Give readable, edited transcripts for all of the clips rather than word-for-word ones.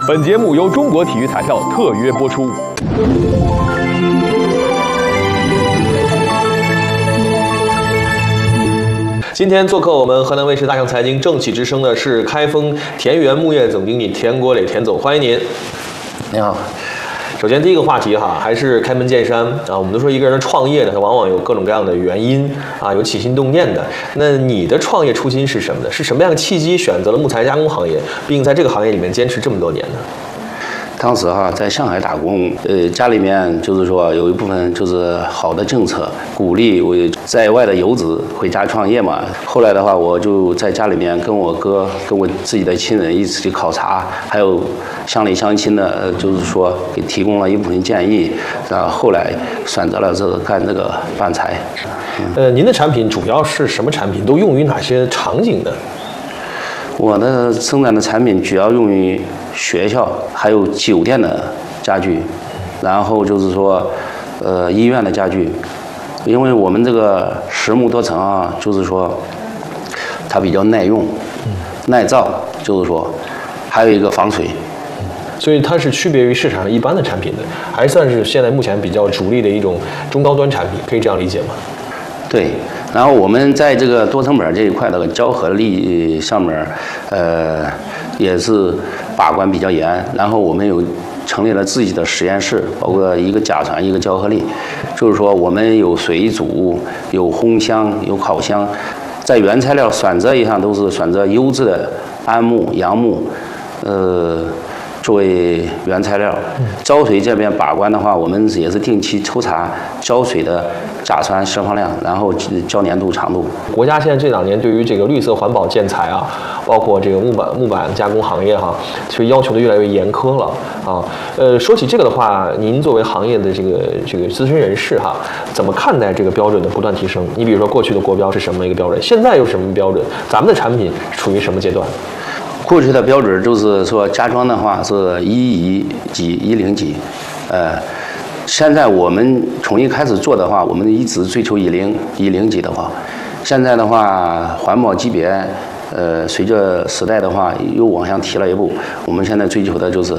本节目由中国体育彩票特约播出。今天做客我们河南卫视大象财经正气之声的是开封田园牧业总经理田国磊田总，欢迎您。 你好。 首先第一个话题哈，还是开门见山啊。我们都说一个人的创业呢，他往往有各种各样的原因啊，有起心动念的。那你的创业初心是什么呢？是什么样的契机选择了木材加工行业，并在这个行业里面坚持这么多年呢？ 当时在上海打工，家里面就是说有一部分就是好的政策，鼓励我在外的游子回家创业嘛。后来的话，我就在家里面跟我哥、跟我自己的亲人一起去考察，还有乡里乡亲的，就是说给提供了一部分建议。然后后来选择了干这个板材。 您的产品主要是什么产品？都用于哪些场景呢？ 我的生产的产品主要用于学校还有酒店的家具，然后就是说医院的家具，因为我们这个实木多层啊，就是说它比较耐用、耐造，就是说还有一个防水， 所以它是区别于市场上一般的产品的，还算是现在目前比较主力的一种中高端产品，可以这样理解吗？ 对。然后我们在这个多成本这一块的胶合力上面，也是把关比较严。然后我们有成立了自己的实验室，包括一个甲醛、一个胶合力，就是说我们有水煮、有烘箱、有烤箱，在原材料选择一项都是选择优质的桉木、杨木，作为原材料。胶水这边把关的话，我们也是定期抽查胶水的甲醛释放量，然后胶粘度、长度。 国家现在这2年对于这个绿色环保建材啊，包括这个木板加工行业哈，其实要求的越来越严苛了啊。说起这个的话，您作为行业的这个资深人士哈，怎么看待这个标准的不断提升？你比如说过去的国标是什么一个标准，现在又是什么标准？咱们的产品处于什么阶段？ 过去的标准就是说家装的话是1级、10级，现在我们从一开始做的话，我们一直追求10级的话，现在的话环保级别，随着时代的话又往上提了一步，我们现在追求的就是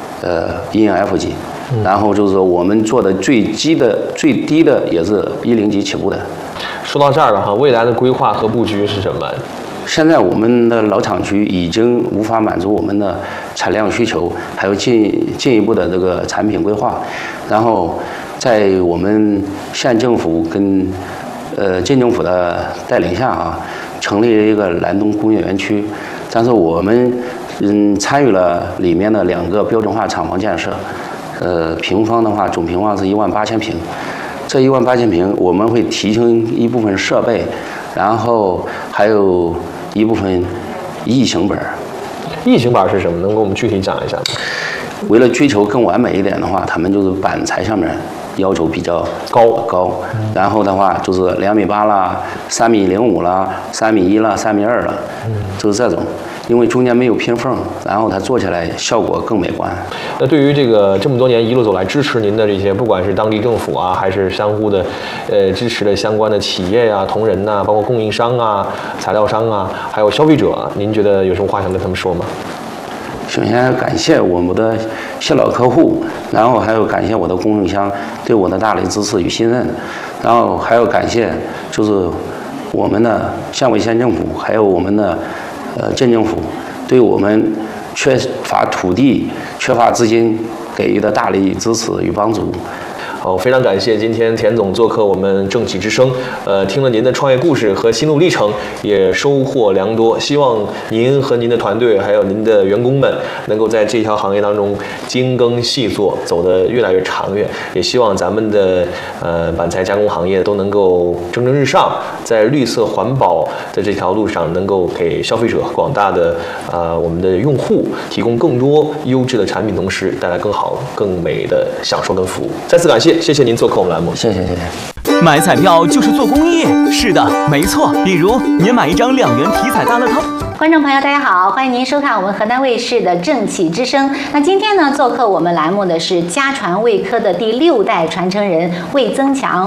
ENF 级，然后就是我们做的最低的也是10级起步的。 说到这儿了哈，未来的规划和布局是什么？ 现在我们的老厂区已经无法满足我们的产量需求，还有进一步的这个产品规划。然后在我们县政府跟镇政府的带领下啊，成立了一个南东工业园区。但是我们参与了里面的2个标准化厂房建设，平方的话总平方是18000平。这18000平我们会提升一部分设备，然后还有一部分异形板。 异形板是什么？能给我们具体讲一下吗？ 为了追求更完美一点的话，他们就是板材上面要求比较高，然后的话就是2.8米啦、3.05米啦、3.1米啦、3.2米了，就是这种。因为中间没有拼缝，然后它做起来效果更美观。 那对于这么多年一路走来支持您的这些，不管是当地政府啊，还是相互的支持的相关的企业啊、同仁呐，包括供应商啊、材料商啊，还有消费者，您觉得有什么话想跟他们说吗？ 首先感谢我们的谢老客户，然后还有感谢我的供应商对我的大力支持与信任，然后还有感谢就是我们的县委县政府，还有我们的镇政府对我们缺乏土地、缺乏资金给予的大力支持与帮助。 好，非常感谢今天田总做客我们正气之声，听了您的创业故事和心路历程，也收获良多。希望您和您的团队还有您的员工们能够在这条行业当中精耕细作，走得越来越长远。也希望咱们的板材加工行业都能够蒸蒸日上，在绿色环保的这条路上，能够给消费者、广大的我们的用户提供更多优质的产品，同时带来更好、更美的享受跟服务。再次感谢。谢谢您做客我们栏目， 谢谢。 买彩票就是做公益，是的，没错。比如您买一张2元体彩大乐透。 观众朋友，大家好，欢迎您收看我们河南卫视的正气之声。那今天呢，做客我们栏目的是家传卫科的第6代传承人魏增强。